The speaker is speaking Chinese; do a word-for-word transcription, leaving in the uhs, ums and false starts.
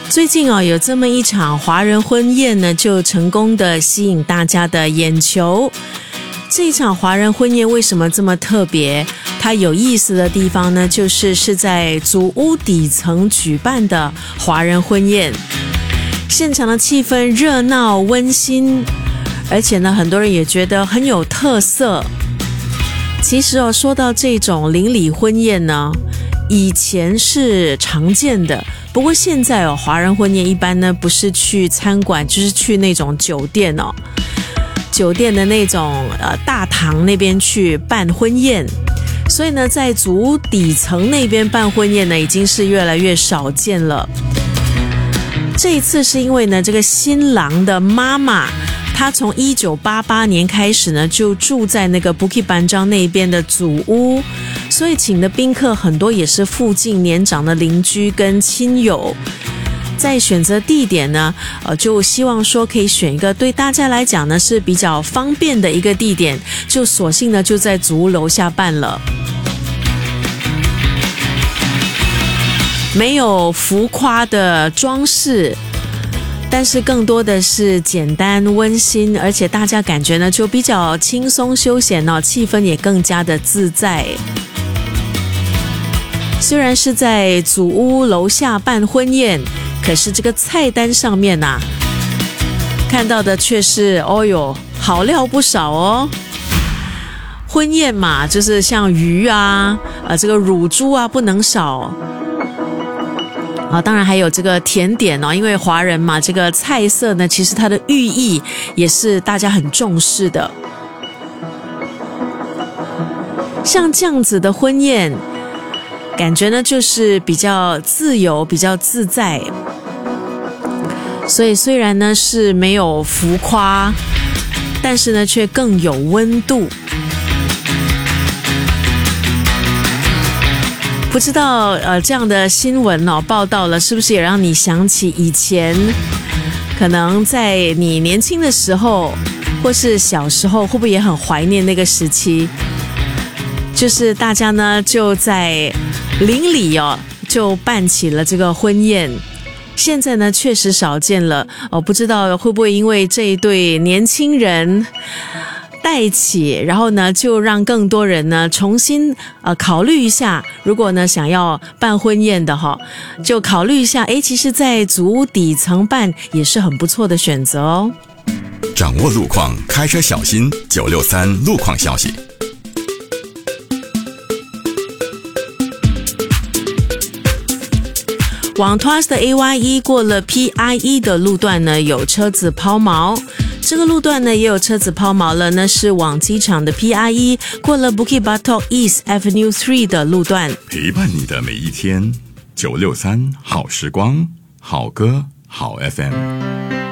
最近哦，有这么一场华人婚宴呢，就成功的吸引大家的眼球。这一场华人婚宴为什么这么特别？它有意思的地方呢，就是是在祖屋底层举办的华人婚宴。现场的气氛热闹温馨，而且呢，很多人也觉得很有特色。其实哦，说到这种邻里婚宴呢，以前是常见的，不过现在哦，华人婚宴一般呢不是去餐馆，就是去那种酒店哦，酒店的那种呃大堂那边去办婚宴。所以呢，在祖屋底层那边办婚宴呢，已经是越来越少见了。这一次是因为呢，这个新郎的妈妈，她从一九八八年开始呢，就住在那个 Bukit Panjang 那边的祖屋，所以请的宾客很多也是附近年长的邻居跟亲友。在选择地点呢，呃，就希望说可以选一个对大家来讲呢是比较方便的一个地点，就索性呢就在祖屋楼下办了。没有浮夸的装饰，但是更多的是简单温馨，而且大家感觉呢就比较轻松休闲哦，气氛也更加的自在。虽然是在祖屋楼下办婚宴，可是这个菜单上面啊，看到的却是哦哟，好料不少哦。婚宴嘛，就是像鱼啊，呃，这个乳猪啊不能少。啊，当然还有这个甜点哦，因为华人嘛，这个菜色呢，其实它的寓意也是大家很重视的。像这样子的婚宴，感觉呢就是比较自由、比较自在。所以虽然呢是没有浮夸，但是呢却更有温度。不知道呃这样的新闻哦报道了，是不是也让你想起以前可能在你年轻的时候或是小时候，会不会也很怀念那个时期？就是大家呢就在邻里哦就办起了这个婚宴。现在呢确实少见了哦，不知道会不会因为这一对年轻人带起，然后呢就让更多人呢重新呃考虑一下，如果呢想要办婚宴的哈，就考虑一下，诶，其实在祖屋底层办也是很不错的选择哦。 掌握路况，开车小心。九六三路况消息。 往 Tuas 的 A Y E 过了 P I E 的路段呢，有车子抛锚。这个路段呢也有车子抛锚了，那是往机场的 P I E 过了 Bukit Batok East Avenue 三的路段。 陪伴你的每一天，九六三好时光，好歌好 F M。